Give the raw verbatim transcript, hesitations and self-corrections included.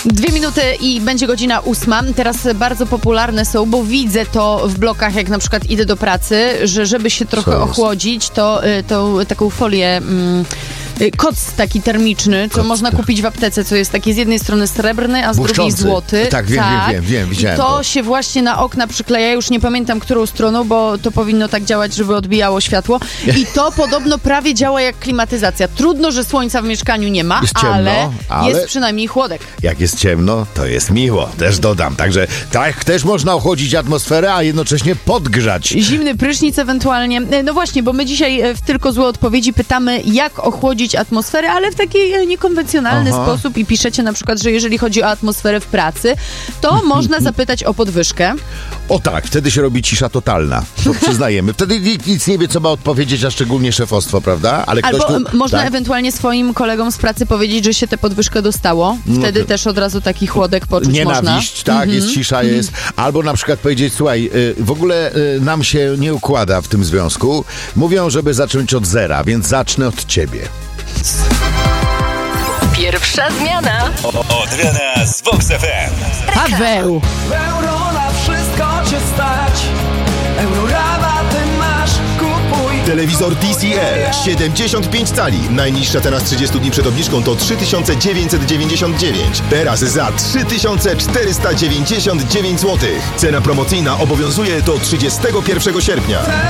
Dwie minuty i będzie godzina ósma. Teraz bardzo popularne są, bo widzę to w blokach, jak na przykład idę do pracy, że żeby się trochę ochłodzić, to, to taką folię... Mm, koc taki termiczny, co Koc. można kupić w aptece, co jest taki z jednej strony srebrny, a z Błyszczący. drugiej złoty. Tak, wiem, tak. wiem, wiem, wiem, widziałem I to, to. się właśnie na okna przykleja, już nie pamiętam którą stroną, bo to powinno tak działać, żeby odbijało światło. I to podobno prawie działa jak klimatyzacja. Trudno, że słońca w mieszkaniu nie ma, Jest ciemno, ale, ale jest przynajmniej chłodek. Jak jest ciemno, to jest miło, też dodam. Także tak też można ochłodzić atmosferę, a jednocześnie podgrzać. Zimny prysznic ewentualnie. No właśnie, bo my dzisiaj w Tylko Złe Odpowiedzi pytamy, jak ochłodzić atmosferę, ale w taki niekonwencjonalny Aha. sposób i piszecie na przykład, że jeżeli chodzi o atmosferę w pracy, to można zapytać o podwyżkę. O tak, wtedy się robi cisza totalna, to przyznajemy. Wtedy nikt nic nie wie, co ma odpowiedzieć, a szczególnie szefostwo, prawda? Ale Albo ktoś tu, m- można tak? ewentualnie swoim kolegom z pracy powiedzieć, że się tę podwyżkę dostało. Wtedy No to- też od razu taki chłodek poczuć Nienawiść, można. tak, jest cisza, jest. Albo na przykład powiedzieć, słuchaj, y, w ogóle y, nam się nie układa w tym związku. Mówią, żeby zacząć od zera, więc zacznę od ciebie. Pierwsza zmiana. Od rana z Vox F M. Paweł! Euro na wszystko cię stać. Eurorabaty masz, kupuj. Telewizor T C L siedemdziesiąt pięć cali. Najniższa cena z trzydziestu dni przed obniżką to trzy tysiące dziewięćset dziewięćdziesiąt dziewięć. Teraz za trzy tysiące czterysta dziewięćdziesiąt dziewięć złotych. Cena promocyjna obowiązuje do trzydziestego pierwszego sierpnia.